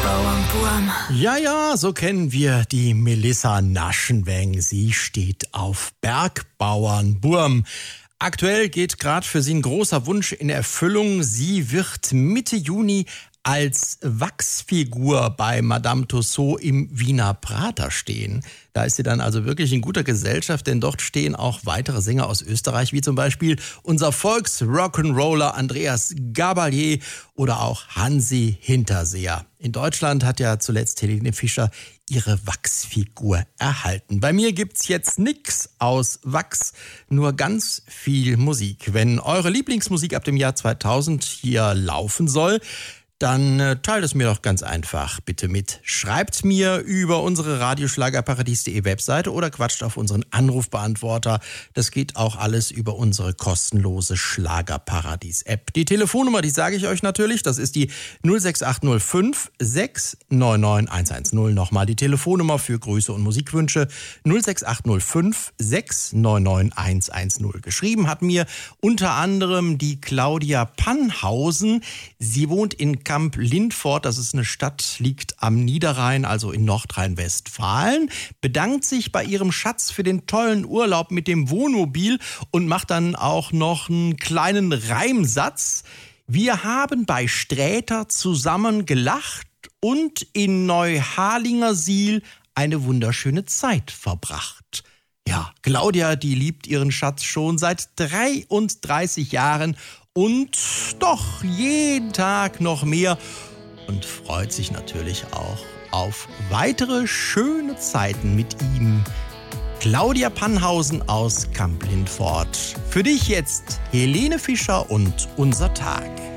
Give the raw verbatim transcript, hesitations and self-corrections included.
Bergbauernburm. Ja, ja, so kennen wir die Melissa Naschenweng. Sie steht auf Bergbauernburm. Aktuell geht gerade für sie ein großer Wunsch in Erfüllung. Sie wird Mitte Juni als Wachsfigur bei Madame Tussauds im Wiener Prater stehen. Da ist sie dann also wirklich in guter Gesellschaft, denn dort stehen auch weitere Sänger aus Österreich, wie zum Beispiel unser Volks-Rock'n'Roller Andreas Gabalier oder auch Hansi Hinterseher. In Deutschland hat ja zuletzt Helene Fischer ihre Wachsfigur erhalten. Bei mir gibt's jetzt nix aus Wachs, nur ganz viel Musik. Wenn eure Lieblingsmusik ab dem Jahr zweitausend hier laufen soll, dann äh, teilt es mir doch ganz einfach bitte mit. Schreibt mir über unsere radioschlagerparadies punkt de Webseite oder quatscht auf unseren Anrufbeantworter. Das geht auch alles über unsere kostenlose Schlagerparadies-App. Die Telefonnummer, die sage ich euch natürlich, das ist die null sechs acht null fünf sechs neun neun eins eins null. Nochmal die Telefonnummer für Grüße und Musikwünsche null sechs acht null fünf sechs neun neun eins eins null. Geschrieben hat mir unter anderem die Claudia Pannhausen. Sie wohnt in Kamp Lindfort, das ist eine Stadt, liegt am Niederrhein, also in Nordrhein-Westfalen, bedankt sich bei ihrem Schatz für den tollen Urlaub mit dem Wohnmobil und macht dann auch noch einen kleinen Reimsatz. Wir haben bei Sträter zusammen gelacht und in Neuharlingersiel eine wunderschöne Zeit verbracht. Ja, Claudia, die liebt ihren Schatz schon seit dreiunddreißig Jahren und doch jeden Tag noch mehr und freut sich natürlich auch auf weitere schöne Zeiten mit ihm. Claudia Pannhausen aus Kamp Lindfort. Für dich jetzt Helene Fischer und Unser Tag.